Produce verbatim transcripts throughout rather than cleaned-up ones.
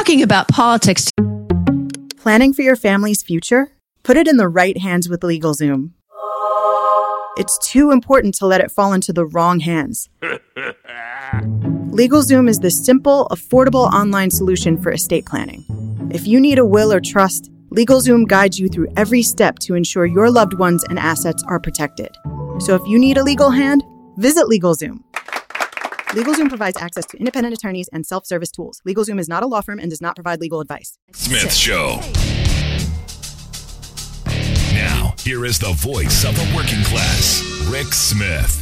talking about politics. Planning for your family's future? Put it in the right hands with LegalZoom. It's too important to let it fall into the wrong hands. LegalZoom is the simple, affordable online solution for estate planning. If you need a will or trust, LegalZoom guides you through every step to ensure your loved ones and assets are protected. So if you need a legal hand, visit LegalZoom. LegalZoom provides access to independent attorneys and self-service tools. LegalZoom is not a law firm and does not provide legal advice. Smith Show. Now, here is the voice of the working class, Rick Smith.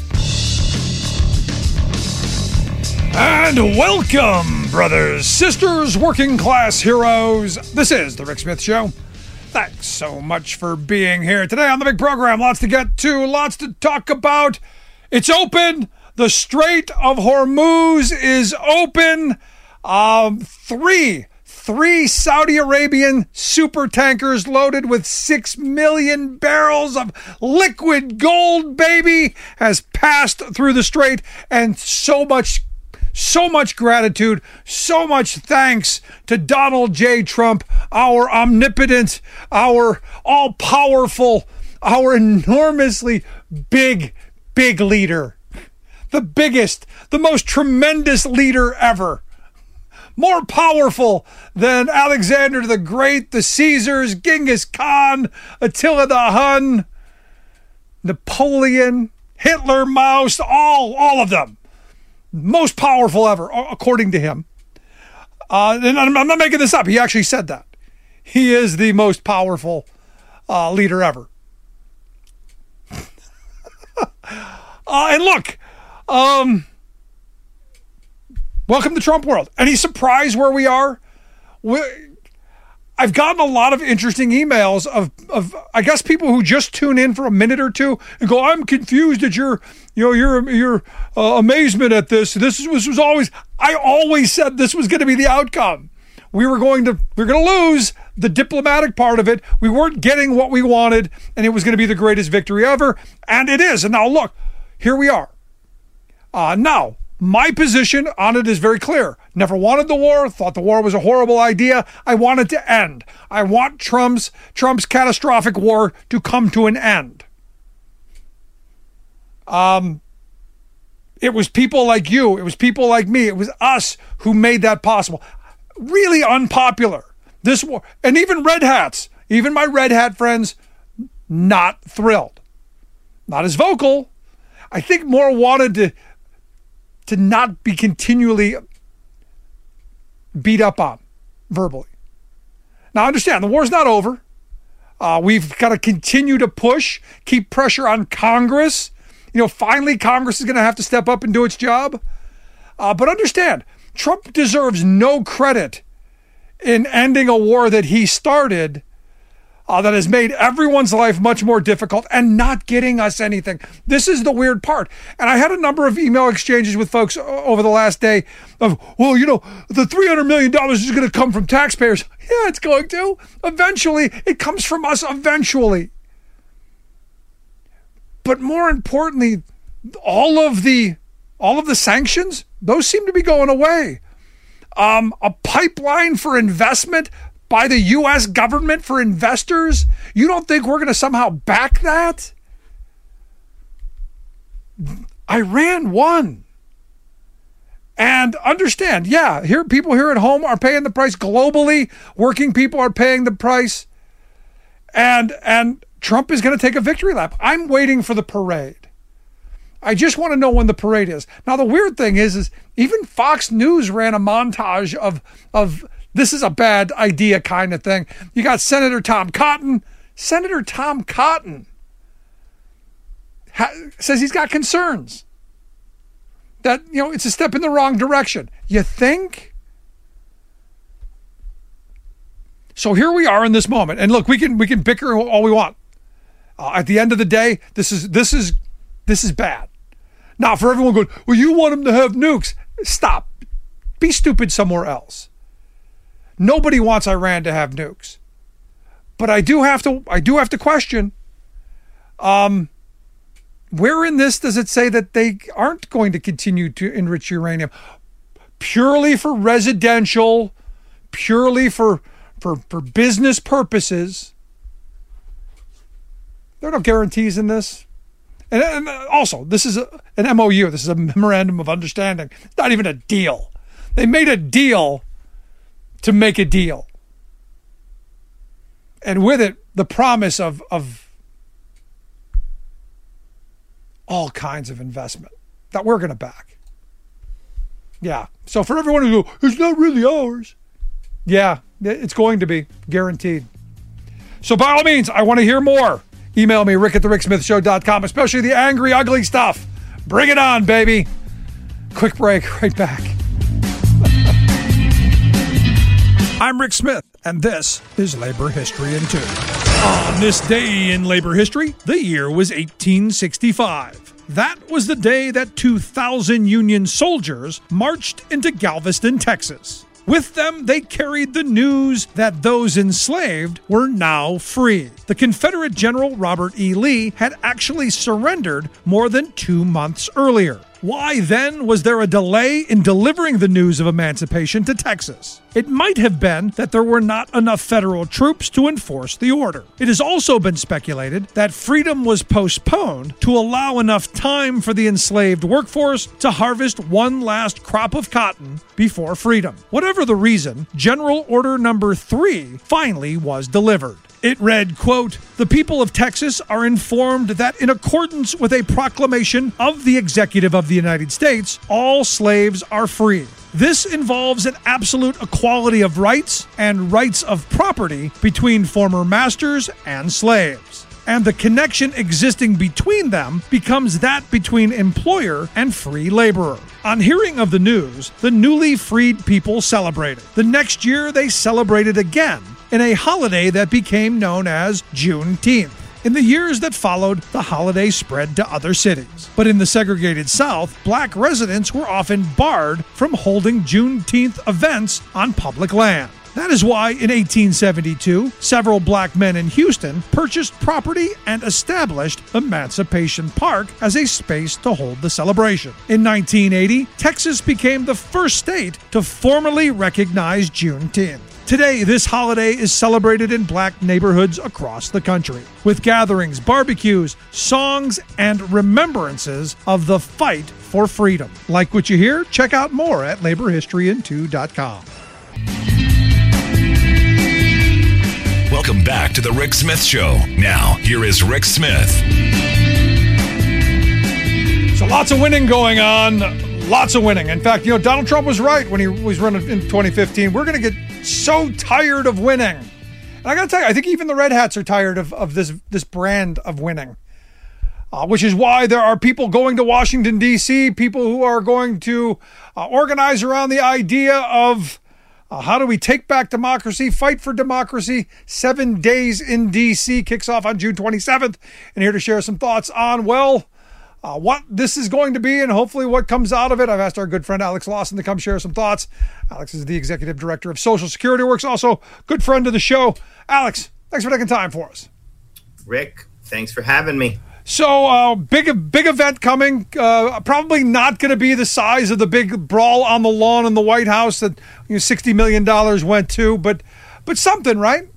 And welcome, brothers, sisters, working class heroes. This is the Rick Smith Show. Thanks so much for being here today on the big program. Lots to get to, lots to talk about. It's open. The Strait of Hormuz is open. Um, three, three Saudi Arabian super tankers loaded with six million barrels of liquid gold, baby, has passed through the strait, and so much So much gratitude, so much thanks to Donald J. Trump, our omnipotent, our all-powerful, our enormously big, big leader. The biggest, the most tremendous leader ever. More powerful than Alexander the Great, the Caesars, Genghis Khan, Attila the Hun, Napoleon, Hitler, Maus, all, all of them. Most powerful ever, according to him. Uh, and I'm not making this up. He actually said that. He is the most powerful uh, leader ever. uh, and look, um, welcome to Trump world. Any surprise where we are? We, I've gotten a lot of interesting emails of, of, I guess, people who just tune in for a minute or two and go, "I'm confused at your, you know, your, your uh, amazement at this. This was, was always, I always said this was going to be the outcome. We were going to, we were going to lose the diplomatic part of it. We weren't getting what we wanted, and it was going to be the greatest victory ever. And it is. And now look, here we are. Uh, now, my position on it is very clear. Never wanted the war, thought the war was a horrible idea. I want it to end. I want Trump's Trump's catastrophic war to come to an end. Um, it was people like you, it was people like me, it was us who made that possible. Really unpopular. This war, and even red hats, even my red hat friends, not thrilled. Not as vocal. I think more wanted to to not be continually beat up on verbally. Now, understand, the war's not over. Uh, we've got to continue to push, keep pressure on Congress. You know, finally, Congress is going to have to step up and do its job. Uh, but understand, Trump deserves no credit in ending a war that he started Uh, that has made everyone's life much more difficult and not getting us anything. This is the weird part. And I had a number of email exchanges with folks over the last day of, well, you know, the three hundred million dollars is going to come from taxpayers. Yeah, it's going to. Eventually, it comes from us eventually. But more importantly, all of the all of the sanctions, those seem to be going away. Um, a pipeline for investment by the U S government for investors? You don't think we're going to somehow back that? Iran won. And understand, yeah, here people here at home are paying the price globally. Working people are paying the price. And and Trump is going to take a victory lap. I'm waiting for the parade. I just want to know when the parade is. Now, the weird thing is, is even Fox News ran a montage of of this is a bad idea kind of thing. You got Senator Tom Cotton. Senator Tom Cotton ha- says he's got concerns that, you know, it's a step in the wrong direction. You think? So here we are in this moment. And look, we can we can bicker all we want. Uh, at the end of the day, this is this is this is bad. Now, for everyone going, well, you want them to have nukes. Stop. Be stupid somewhere else. Nobody wants Iran to have nukes. But I do have to I do have to question, um, where in this does it say that they aren't going to continue to enrich uranium? Purely for residential, purely for for for business purposes. There are no guarantees in this. And, and also, this is a, an M O U. This is a memorandum of understanding. It's not even a deal. They made a deal to make a deal. And with it, the promise of, of all kinds of investment that we're going to back. Yeah. So for everyone who goes, it's not really ours. Yeah, it's going to be, guaranteed. So by all means, I want to hear more. Email me, rick at the rick smith show dot com, especially the angry, ugly stuff. Bring it on, baby. Quick break, right back. I'm Rick Smith, and this is Labor History in Two. On this day in labor history, the year was eighteen sixty-five. That was the day that two thousand Union soldiers marched into Galveston, Texas. With them, they carried the news that those enslaved were now free. The Confederate General Robert E. Lee had actually surrendered more than two months earlier. Why then was there a delay in delivering the news of emancipation to Texas? It might have been that there were not enough federal troops to enforce the order. It has also been speculated that freedom was postponed to allow enough time for the enslaved workforce to harvest one last crop of cotton before freedom. Whatever the reason, General Order Number Three finally was delivered. It read, quote, "The people of Texas are informed that in accordance with a proclamation of the Executive of the United States, all slaves are free. This involves an absolute equality of rights and rights of property between former masters and slaves. And the connection existing between them becomes that between employer and free laborer." On hearing of the news, the newly freed people celebrated. The next year, they celebrated again in a holiday that became known as Juneteenth. In the years that followed, the holiday spread to other cities. But in the segregated South, black residents were often barred from holding Juneteenth events on public land. That is why in eighteen seventy-two, several black men in Houston purchased property and established Emancipation Park as a space to hold the celebration. In nineteen eighty, Texas became the first state to formally recognize Juneteenth. Today, this holiday is celebrated in black neighborhoods across the country, with gatherings, barbecues, songs, and remembrances of the fight for freedom. Like what you hear? Check out more at labor history in two dot com. Welcome back to the Rick Smith Show. Now, here is Rick Smith. So lots of winning going on. Lots of winning. In fact, you know, Donald Trump was right when he was running in twenty fifteen. We're going to get so tired of winning. And I got to tell you, I think even the Red Hats are tired of, of this, this brand of winning. Uh, which is why there are people going to Washington, D C, people who are going to uh, organize around the idea of uh, how do we take back democracy, fight for democracy. Seven Days in D C kicks off on June twenty-seventh. And here to share some thoughts on, well, Uh, what this is going to be and hopefully what comes out of it. I've asked our good friend Alex Lawson to come share some thoughts. Alex is the executive director of Social Security Works, also good friend of the show. Alex, thanks for taking time for us. Rick, thanks for having me. So uh, big, big event coming. Uh, probably not going to be the size of the big brawl on the lawn in the White House that you know, sixty million dollars went to, but but something, right?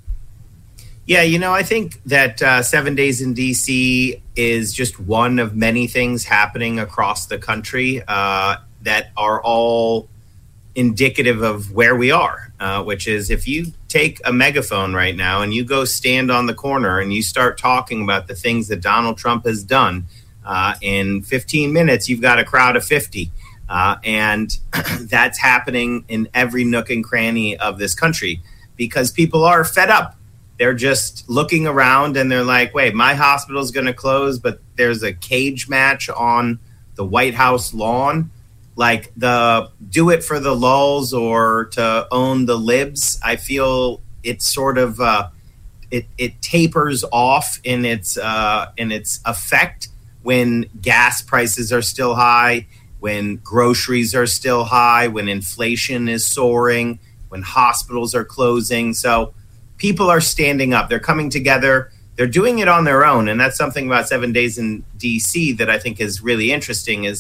Yeah, you know, I think that uh, Seven Days in D C is just one of many things happening across the country uh, that are all indicative of where we are, uh, which is if you take a megaphone right now and you go stand on the corner and you start talking about the things that Donald Trump has done, uh, in fifteen minutes, you've got a crowd of fifty. Uh, and that's happening in every nook and cranny of this country because people are fed up. They're just looking around and they're like, wait, my hospital's going to close, but there's a cage match on the White House lawn. Like the do it for the lulz or to own the libs. I feel it's sort of uh, it it tapers off in its uh, in its effect when gas prices are still high, when groceries are still high, when inflation is soaring, when hospitals are closing. So people are standing up. They're coming together. They're doing it on their own. And that's something about Seven Days in D C that I think is really interesting is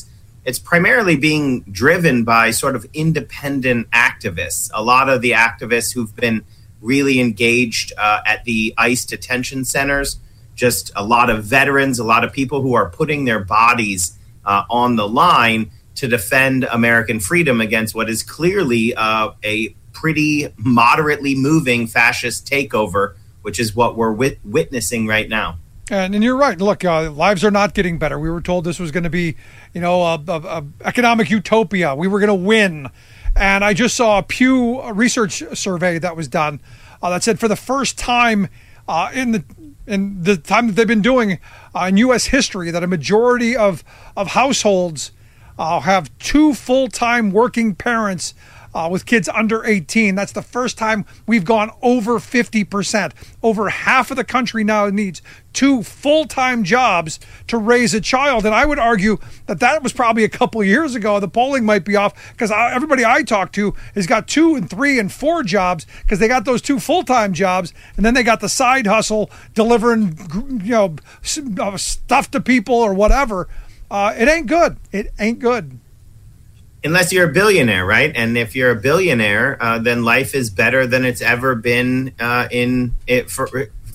it's primarily being driven by sort of independent activists. A lot of the activists who've been really engaged uh, at the ICE detention centers, just a lot of veterans, a lot of people who are putting their bodies uh, on the line to defend American freedom against what is clearly uh, a pretty moderately moving fascist takeover, which is what we're wit- witnessing right now. And, and you're right. Look, uh, lives are not getting better. We were told this was going to be, you know, a, a, a economic utopia. We were going to win. And I just saw a Pew research survey that was done uh, that said for the first time uh, in the in the time that they've been doing uh, in U S history, that a majority of of households uh, have two full-time working parents Uh, with kids under eighteen. That's the first time we've gone over fifty percent. Over half of the country now needs two full-time jobs to raise a child. And I would argue that that was probably a couple of years ago. The polling might be off because everybody I talk to has got two and three and four jobs because they got those two full-time jobs, and then they got the side hustle delivering, you know, stuff to people or whatever. Uh, it ain't good. It ain't good. Unless you're a billionaire, right? And if you're a billionaire, uh, then life is better than it's ever been uh, in it for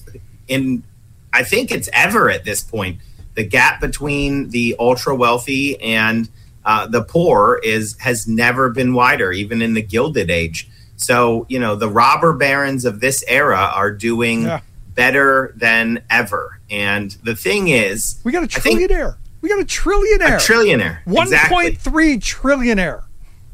in. I think it's ever at this point. The gap between the ultra wealthy and uh, the poor is has never been wider, even in the Gilded Age. So you know the robber barons of this era are doing yeah. better than ever. And the thing is, we got a trillionaire. We got a trillionaire. A trillionaire. one point three exactly. trillionaire.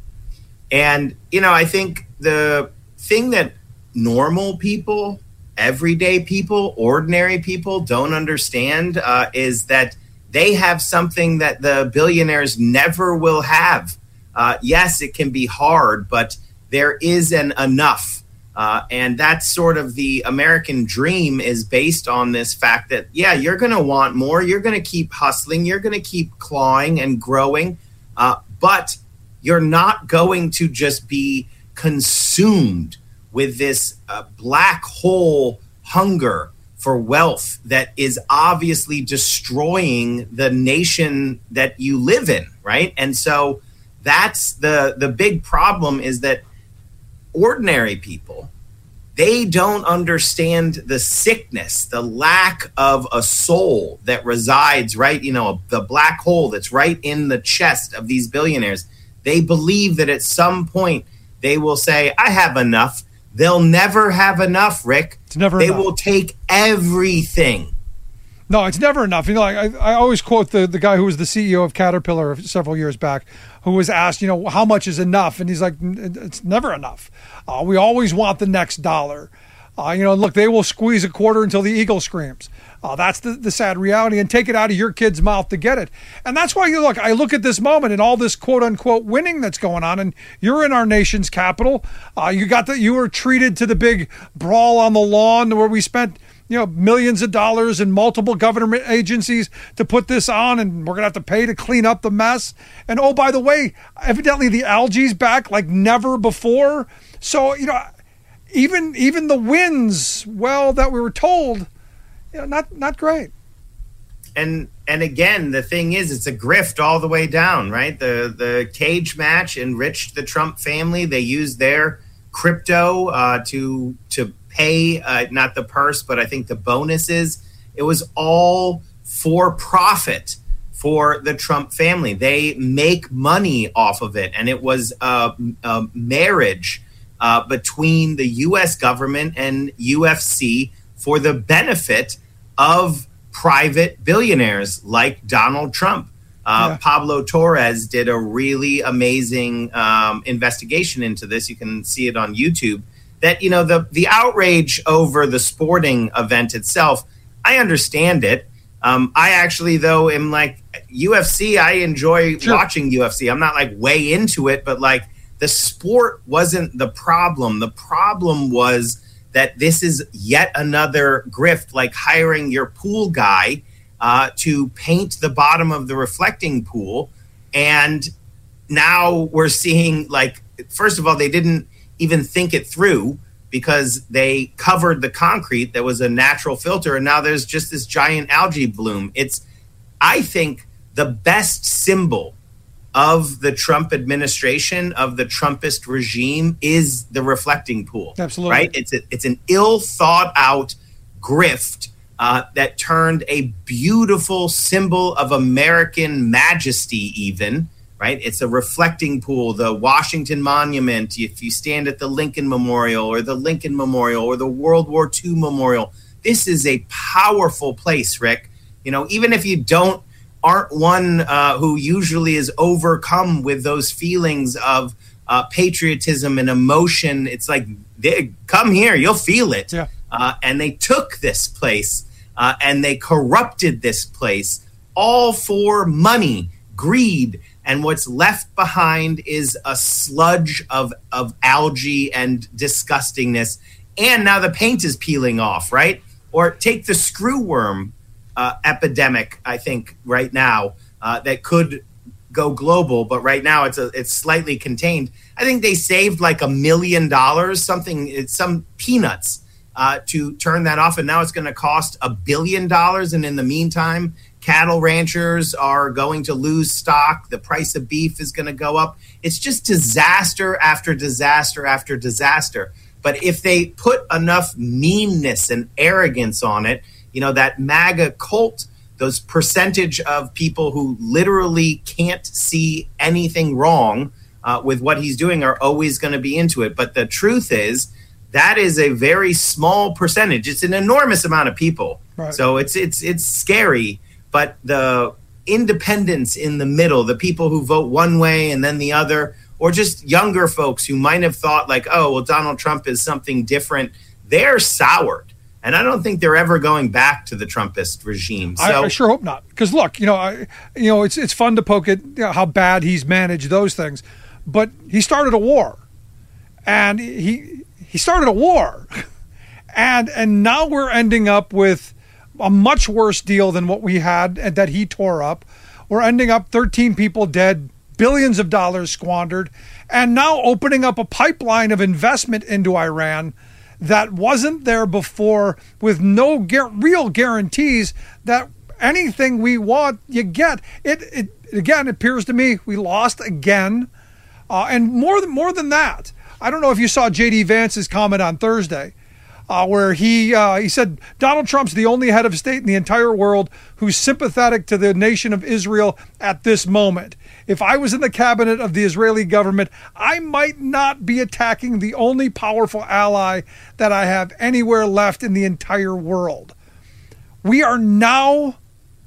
And, you know, I think the thing that normal people, everyday people, ordinary people don't understand uh, is that they have something that the billionaires never will have. Uh, yes, it can be hard, but there is an enough. Uh, and that's sort of the American dream is based on this fact that, yeah, you're going to want more. You're going to keep hustling. You're going to keep clawing and growing. Uh, but you're not going to just be consumed with this uh, black hole hunger for wealth that is obviously destroying the nation that you live in, right? And so that's the the big problem is that ordinary people, they don't understand the sickness, the lack of a soul that resides right, you know, the black hole that's right in the chest of these billionaires. They believe that at some point they will say, I have enough. They'll never have enough, Rick. It's never they enough. will take everything. No, it's never enough. You know, like I, I always quote the, the guy who was the C E O of Caterpillar several years back, who was asked, you know, how much is enough? And he's like, it's never enough. Uh, we always want the next dollar. Uh, you know, look, they will squeeze a quarter until the eagle screams. Uh, that's the, the sad reality, and take it out of your kid's mouth to get it. And that's why you look, I look at this moment and all this quote unquote winning that's going on, and you're in our nation's capital. Uh, you got that you were treated to the big brawl on the lawn where we spent, you know, millions of dollars in multiple government agencies to put this on, and we're going to have to pay to clean up the mess. And oh, by the way, evidently the algae's back like never before. So, you know, even even the wins, well, that we were told, you know, not not great. And and again, the thing is, it's a grift all the way down, right? The the cage match enriched the Trump family. They used their crypto uh, to to pay uh, not the purse, but I think the bonuses. It was all for profit for the Trump family. They make money off of it, and it was a, a marriage uh, between the U S government and U F C for the benefit of private billionaires like Donald Trump. Uh, yeah. Pablo Torres did a really amazing um, investigation into this. You can see it on YouTube. That, you know, the the outrage over the sporting event itself, I understand it. Um, I actually, though, am like U F C. I enjoy sure. watching U F C. I'm not like way into it, but like the sport wasn't the problem. The problem was that this is yet another grift, like hiring your pool guy uh, to paint the bottom of the reflecting pool. And now we're seeing, like, first of all, they didn't even think it through because they covered the concrete that was a natural filter, and now there's just this giant algae bloom. It's, I think, the best symbol of the Trump administration, of the Trumpist regime, is the reflecting pool. Absolutely. Right? It's a, it's an ill thought out grift uh, that turned a beautiful symbol of American majesty even, right? It's a reflecting pool, the Washington Monument, if you stand at the Lincoln Memorial or the Lincoln Memorial or the World War Two Memorial. This is a powerful place, Rick. You know, even if you don't, aren't one uh, who usually is overcome with those feelings of uh, patriotism and emotion, it's like, they, come here, you'll feel it. Yeah. Uh, and they took this place uh, and they corrupted this place, all for money, greed. And what's left behind is a sludge of, of algae and disgustingness. And now the paint is peeling off, right? Or take the screwworm uh, epidemic, I think, right now, uh, that could go global, but right now it's a, it's slightly contained. I think they saved like a million dollars, something, it's some peanuts uh, to turn that off. And now it's going to cost a billion dollars. And in the meantime, cattle ranchers are going to lose stock. The price of beef is going to go up. It's just disaster after disaster after disaster. But if they put enough meanness and arrogance on it, you know, that MAGA cult, those percentage of people who literally can't see anything wrong uh, with what he's doing are always going to be into it. But the truth is, that is a very small percentage. It's an enormous amount of people. Right. So it's it's it's scary. But the independents in the middle, the people who vote one way and then the other, or just younger folks who might have thought like, oh, well, Donald Trump is something different, they're soured. And I don't think they're ever going back to the Trumpist regime. So, I, I sure hope not. Because look, you know, I, you know, it's it's fun to poke at, you know, how bad he's managed those things, but he started a war, and he he started a war, and and now we're ending up with a much worse deal than what we had and that he tore up. We're ending up thirteen people dead, billions of dollars squandered, and now opening up a pipeline of investment into Iran that wasn't there before, with no gu- real guarantees that anything we want, you get. It, it again, it appears to me we lost again. Uh, and more than, more than that, I don't know if you saw J D Vance's comment on Thursday, uh, where he uh, he said, Donald Trump's the only head of state in the entire world who's sympathetic to the nation of Israel at this moment. If I was in the cabinet of the Israeli government, I might not be attacking the only powerful ally that I have anywhere left in the entire world. We are now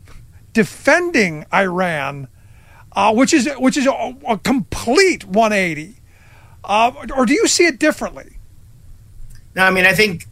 defending Iran, uh, which is which is a, a complete one eighty. Uh, or do you see it differently? No, I mean, I think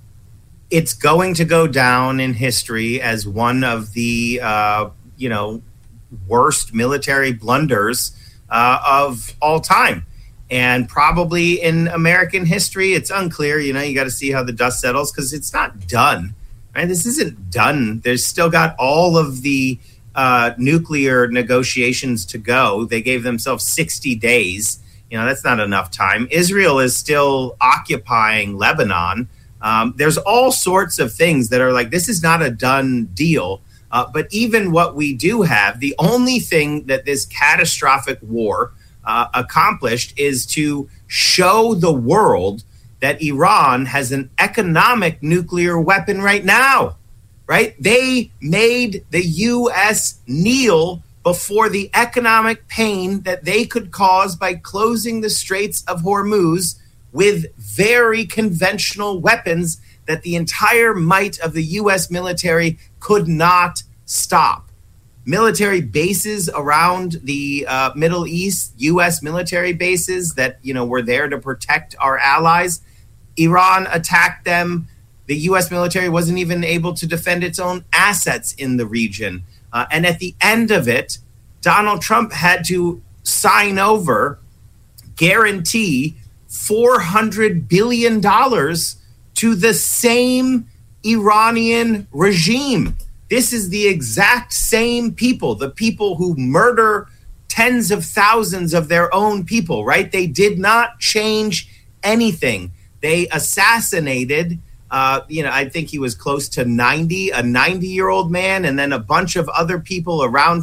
it's going to go down in history as one of the, uh, you know, worst military blunders uh, of all time, and probably in American history. It's unclear. You know, you got to see how the dust settles, because it's not done. Right? This isn't done. There's still got all of the uh, nuclear negotiations to go. They gave themselves sixty days. You know, that's not enough time. Israel is still occupying Lebanon. Um, there's all sorts of things that are like, this is not a done deal. Uh, but even what we do have, the only thing that this catastrophic war uh, accomplished is to show the world that Iran has an economic nuclear weapon right now, right? They made the U S kneel before the economic pain that they could cause by closing the Straits of Hormuz with very conventional weapons that the entire might of the U S military could not stop. Military bases around the uh, Middle East, U S military bases that, you know, were there to protect our allies. Iran attacked them. The U S military wasn't even able to defend its own assets in the region. Uh, and at the end of it, Donald Trump had to sign over, guarantee four hundred billion dollars to the same Iranian regime. This is the exact same people, the people who murder tens of thousands of their own people, right? They did not change anything. They assassinated, uh, you know, I think he was close to ninety, a ninety-year-old man, and then a bunch of other people around him.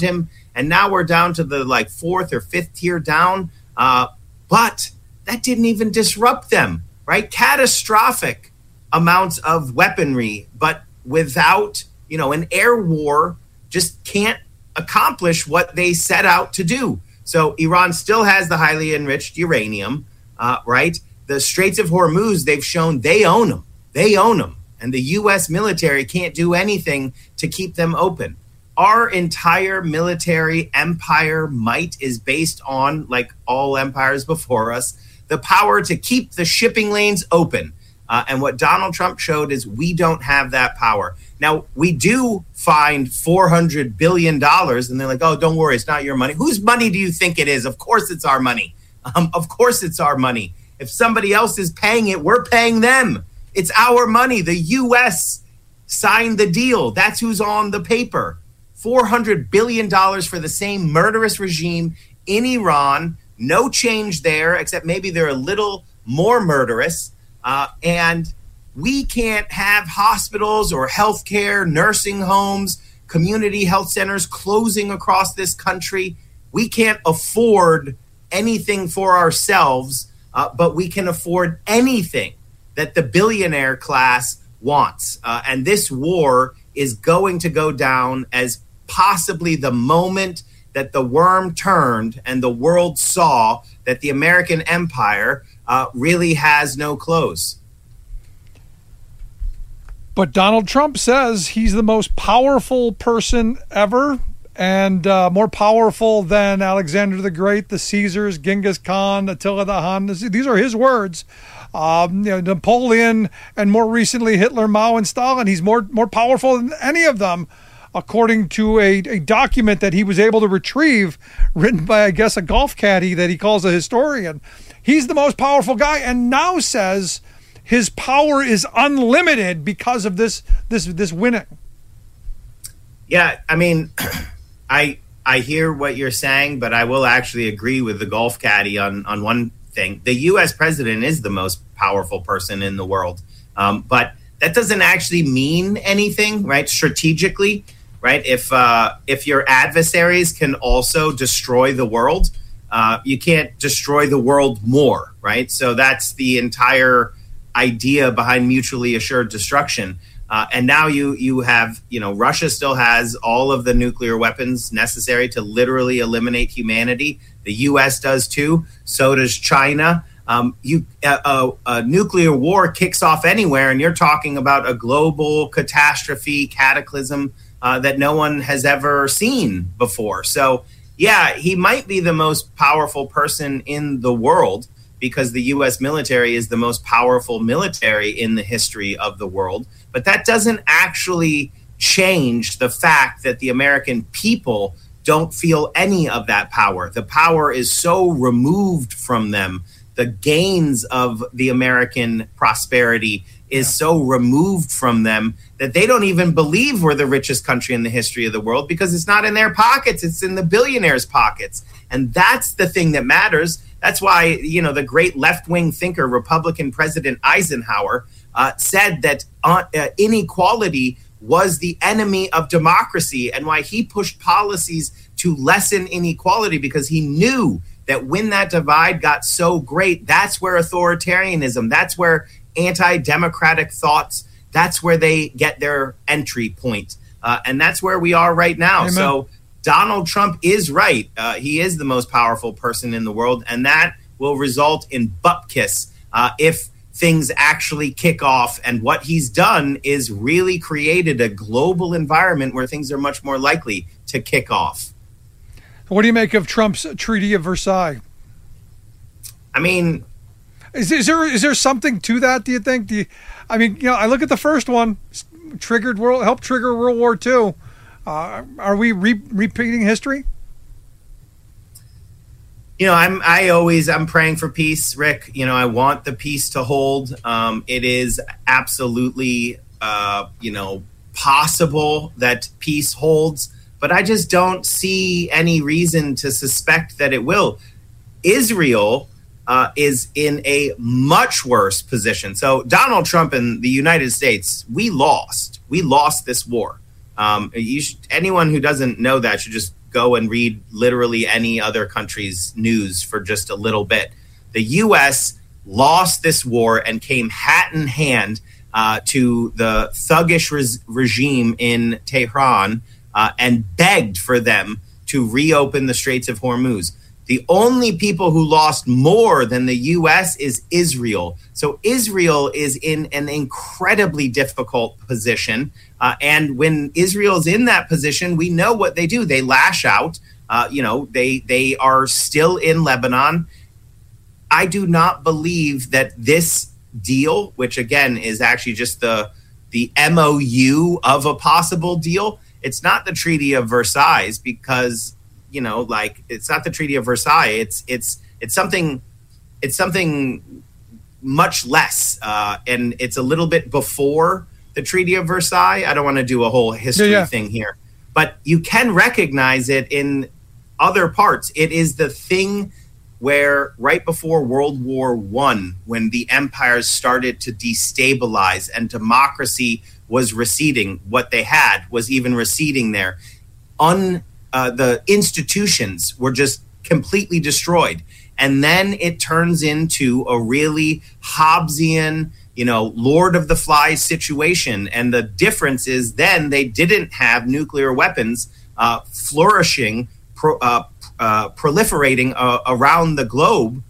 And now we're down to the like fourth or fifth tier down. Uh, but that didn't even disrupt them, right? Catastrophic amounts of weaponry, but without, you know, an air war just can't accomplish what they set out to do. So Iran still has the highly enriched uranium, uh, right? The Straits of Hormuz, they've shown they own them. They own them. And the U S military can't do anything to keep them open. Our entire military empire might is based on, like all empires before us, the power to keep the shipping lanes open. Uh, and what Donald Trump showed is we don't have that power. Now, we do find four hundred billion dollars, and they're like, oh, don't worry, it's not your money. Whose money do you think it is? Of course it's our money. Um, of course it's our money. If somebody else is paying it, we're paying them. It's our money. The U S signed the deal. That's who's on the paper. four hundred billion dollars for the same murderous regime in Iran. No change there, except maybe they're a little more murderous. Uh, and we can't have hospitals or healthcare, nursing homes, community health centers closing across this country. We can't afford anything for ourselves, uh, but we can afford anything that the billionaire class wants. Uh, and this war is going to go down as possibly the moment that the worm turned and the world saw that the American empire uh, really has no clothes. But Donald Trump says he's the most powerful person ever, and uh, more powerful than Alexander the Great, the Caesars, Genghis Khan, Attila the Hun. These are his words. Um, you know, Napoleon, and more recently Hitler, Mao, and Stalin. He's more more powerful than any of them, according to a, a document that he was able to retrieve, written by, I guess, a golf caddy that he calls a historian. He's the most powerful guy, and now says his power is unlimited because of this this this winning. Yeah, I mean, I I hear what you're saying, but I will actually agree with the golf caddy on on one thing. The U S president is the most powerful person in the world, um, but that doesn't actually mean anything, right? Strategically, right? If uh, if your adversaries can also destroy the world, uh, you can't destroy the world more, right? So that's the entire idea behind mutually assured destruction. Uh, and now you you have, you know, Russia still has all of the nuclear weapons necessary to literally eliminate humanity. The U S does too. So does China. Um, you a, a, a nuclear war kicks off anywhere, and you're talking about a global catastrophe, cataclysm uh, that no one has ever seen before. So, yeah, he might be the most powerful person in the world because the U S military is the most powerful military in the history of the world. But that doesn't actually change the fact that the American people don't feel any of that power. The power is so removed from them. The gains of the American prosperity is yeah. so removed from them that they don't even believe we're the richest country in the history of the world because it's not in their pockets. It's in the billionaires' pockets. And that's the thing that matters. That's why, you know, the great left-wing thinker, Republican President Eisenhower, uh, said that uh, uh, inequality was the enemy of democracy, and why he pushed policies to lessen inequality, because he knew that when that divide got so great, that's where authoritarianism, that's where anti-democratic thoughts, that's where they get their entry point. Uh, and that's where we are right now. Amen. So Donald Trump is right. Uh, he is the most powerful person in the world, and that will result in bupkis uh, if things actually kick off. And what he's done is really created a global environment where things are much more likely to kick off. What do you make of Trump's Treaty of Versailles? I mean, is, is there is there something to that? Do you think? Do you, I mean, you know, I look at the first one, triggered world, helped trigger World War Two. Uh, are we re- repeating history? You know, I'm I always I'm praying for peace, Rick. You know, I want the peace to hold. Um, it is absolutely, uh, you know, possible that peace holds. But I just don't see any reason to suspect that it will. Israel uh, is in a much worse position. So Donald Trump and the United States, we lost. We lost this war. Um, you should, anyone who doesn't know that should just go and read literally any other country's news for just a little bit. The U S lost this war and came hat in hand uh, to the thuggish res- regime in Tehran uh, and begged for them to reopen the Straits of Hormuz. The only people who lost more than the U S is Israel. So Israel is in an incredibly difficult position. Uh, and when Israel's in that position, we know what they do. They lash out. Uh, you know, they they are still in Lebanon. I do not believe that this deal, which again is actually just the the M O U of a possible deal, it's not the Treaty of Versailles because you know, like it's not the Treaty of Versailles. It's it's it's something it's something much less, uh, and it's a little bit before the Treaty of Versailles. I don't want to do a whole history yeah, yeah. thing here, but you can recognize it in other parts. It is the thing where right before World War One, when the empires started to destabilize and democracy was receding, what they had was even receding there. Un Uh, the institutions were just completely destroyed. And then it turns into a really Hobbesian, you know, Lord of the Flies situation. And the difference is then they didn't have nuclear weapons uh, flourishing, pro, uh, uh, proliferating uh, around the globe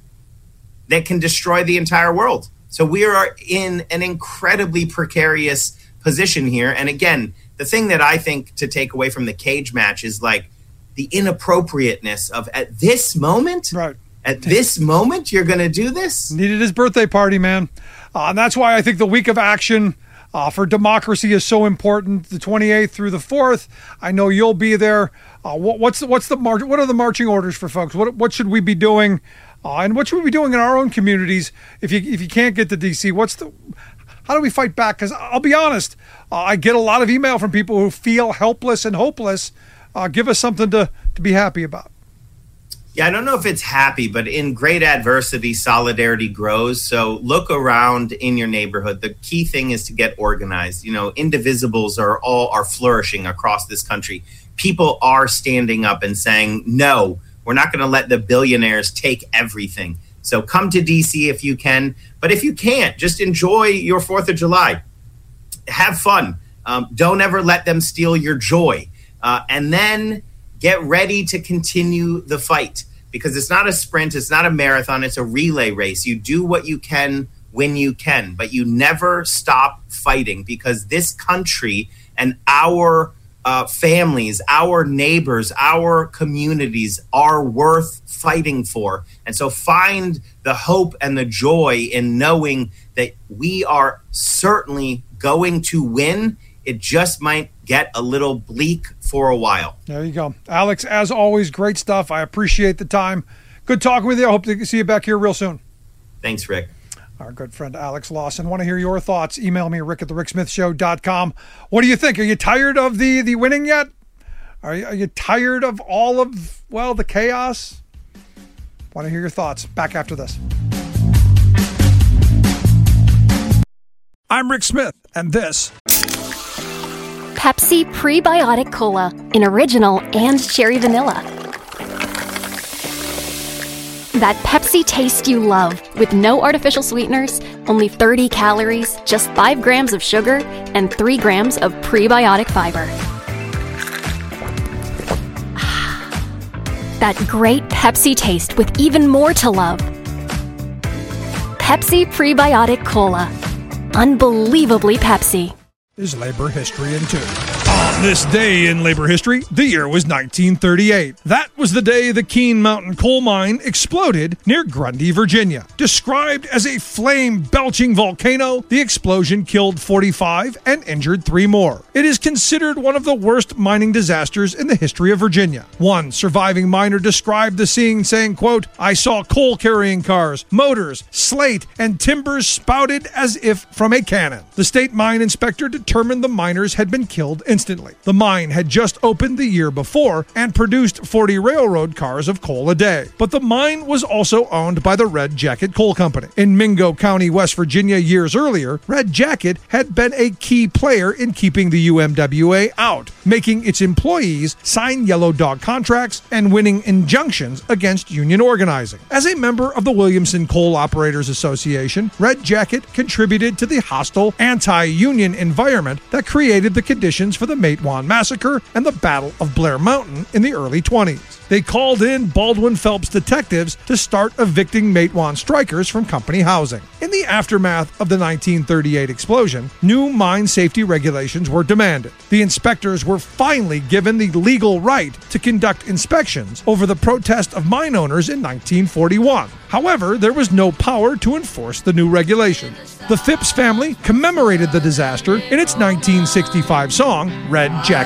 that can destroy the entire world. So we are in an incredibly precarious position here. And again, the thing that I think to take away from the cage match is like the inappropriateness of at this moment, right? At this moment, you're going to do this? Needed his birthday party, man. Uh, and that's why I think the week of action uh, for democracy is so important. The twenty-eighth through the fourth. I know you'll be there. Uh, what, what's the, what's the march? What are the marching orders for folks? What what should we be doing? Uh, and what should we be doing in our own communities if you if you can't get to D C? What's the How do we fight back? Because I'll be honest, uh, I get a lot of email from people who feel helpless and hopeless. Uh, give us something to, to be happy about. Yeah, I don't know if it's happy, but in great adversity, solidarity grows. So look around in your neighborhood. The key thing is to get organized. You know, indivisibles are all are flourishing across this country. People are standing up and saying, no, we're not going to let the billionaires take everything. So come to D C if you can. But if you can't, just enjoy your fourth of July. Have fun. Um, don't ever let them steal your joy. Uh, and then get ready to continue the fight. Because it's not a sprint, it's not a marathon, it's a relay race. You do what you can when you can, but you never stop fighting because this country and our uh, families, our neighbors, our communities are worth fighting for. And so find the hope and the joy in knowing that we are certainly going to win. It just might get a little bleak for a while. There you go. Alex, as always, great stuff. I appreciate the time. Good talking with you. I hope to see you back here real soon. Thanks, Rick. Our good friend Alex Lawson. Want to hear your thoughts? Email me, rick at the rick smith show dot com. What do you think? Are you tired of the, the winning yet? Are you, are you tired of all of, well, the chaos? Want to hear your thoughts. Back after this. I'm Rick Smith, and this... Pepsi Prebiotic Cola in original and cherry vanilla. That Pepsi taste you love with no artificial sweeteners, only thirty calories, just five grams of sugar, and three grams of prebiotic fiber. That great Pepsi taste with even more to love. Pepsi Prebiotic Cola. Unbelievably Pepsi. Is labor history in two. On this day in labor history, the year was nineteen thirty-eight. That was the day the Keene Mountain coal mine exploded near Grundy, Virginia. Described as a flame-belching volcano, the explosion killed forty-five and injured three more. It is considered one of the worst mining disasters in the history of Virginia. One surviving miner described the scene saying, quote, "I saw coal-carrying cars, motors, slate, and timbers spouted as if from a cannon. The state mine inspector determined the miners had been killed instantly. family. The mine had just opened the year before and produced forty railroad cars of coal a day. But the mine was also owned by the Red Jacket Coal Company. In Mingo County, West Virginia, years earlier, Red Jacket had been a key player in keeping the U M W A out, making its employees sign yellow dog contracts and winning injunctions against union organizing. As a member of the Williamson Coal Operators Association, Red Jacket contributed to the hostile anti-union environment that created the conditions for the Matewan Massacre and the Battle of Blair Mountain in the early twenties. They called in Baldwin Phelps detectives to start evicting Matewan strikers from company housing. In the aftermath of the nineteen thirty-eight explosion, new mine safety regulations were demanded. The inspectors were finally given the legal right to conduct inspections over the protest of mine owners in nineteen forty-one. However, there was no power to enforce the new regulations. The Phipps family commemorated the disaster in its nineteen sixty-five song, Red Jacket